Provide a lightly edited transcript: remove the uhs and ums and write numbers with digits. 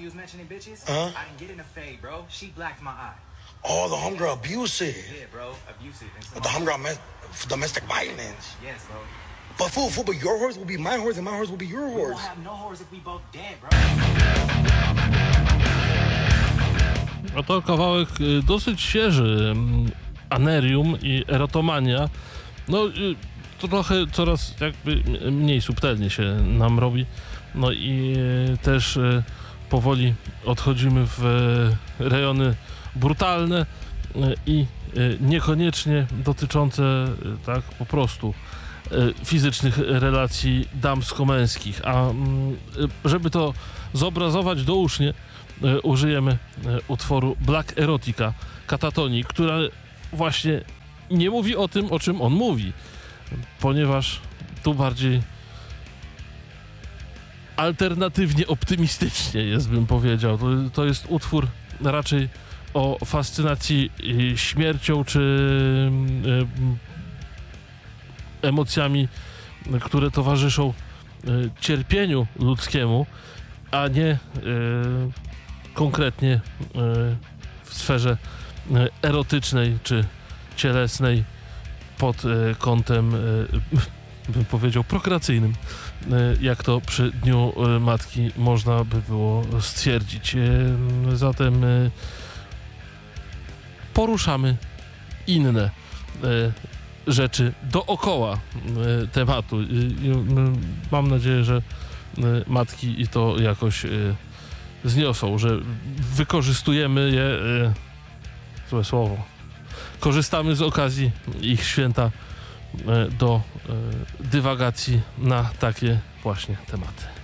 you was mentioning bitches, Uh-huh. I didn't get in the fade, bro. She blacked my eye. Oh, the homegirl abusive. Yeah, bro, abusive. And some The homegirl domestic violence. Yes, bro. But fool, but your horse will be my horse and my horse will be your We won't horse. have no horse if we both dead, bro. A to kawałek dosyć świeży. Anerium i erotomania. No to trochę coraz jakby mniej subtelnie się nam robi. No i też powoli odchodzimy w rejony brutalne i niekoniecznie dotyczące tak po prostu fizycznych relacji damsko-męskich. A żeby to zobrazować dousznie, użyjemy utworu Black Erotica Katatoni, która właśnie nie mówi o tym, o czym on mówi, ponieważ tu bardziej alternatywnie optymistycznie jest, bym powiedział. To jest utwór raczej o fascynacji śmiercią czy emocjami, które towarzyszą cierpieniu ludzkiemu, a nie konkretnie w sferze erotycznej czy cielesnej pod kątem, bym powiedział, prokreacyjnym, jak to przy Dniu Matki można by było stwierdzić. Zatem poruszamy inne rzeczy dookoła tematu. Mam nadzieję, że matki i to jakoś zniosą, że wykorzystujemy je, złe słowo, korzystamy z okazji ich święta do dywagacji na takie właśnie tematy.